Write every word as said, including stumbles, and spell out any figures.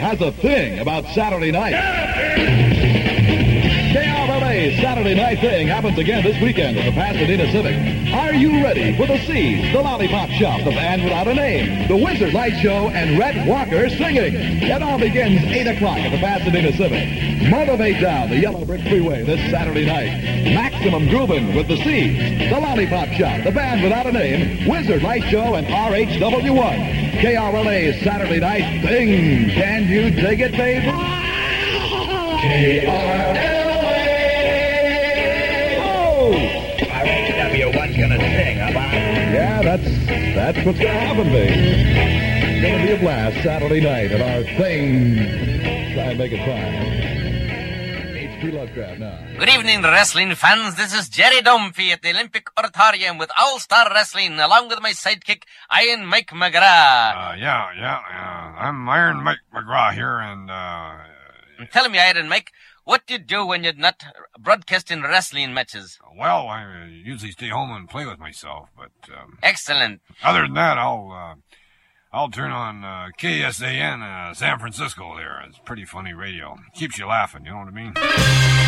has a thing about Saturday night. K R L A's Saturday Night Thing happens again this weekend at the Pasadena Civic. Are you ready for the Seeds, the Lollipop Shop, the Band Without a Name, the Wizard Light Show, and Red Walker singing? It all begins eight o'clock at the Pasadena Civic. Motivate down the Yellow Brick Freeway this Saturday night. Maximum grooving with the Seeds, the Lollipop Shop, the Band Without a Name, Wizard Light Show, and R H W one. K R L A's Saturday Night Thing. Can you dig it, baby? K R L A. R H W one's gonna sing, huh, Bob? Yeah, that's that's what's gonna happen, babe. It's gonna be a blast Saturday night at our thing. Try and make it fun. H P Lovecraft now. Good evening, wrestling fans. This is Jerry Domfey at the Olympic Auditorium with All-Star Wrestling, along with my sidekick, Iron Mike McGrath. Uh, yeah, yeah, yeah. I'm Iron Mike McGrath here, and, uh... Tell me, Iron Mike, what do you do when you're not broadcasting wrestling matches? Well, I uh, usually stay home and play with myself, but, um... Excellent. Other than that, I'll, uh... I'll turn on, uh, K S A N, uh, San Francisco there. It's pretty funny radio. Keeps you laughing, you know what I mean?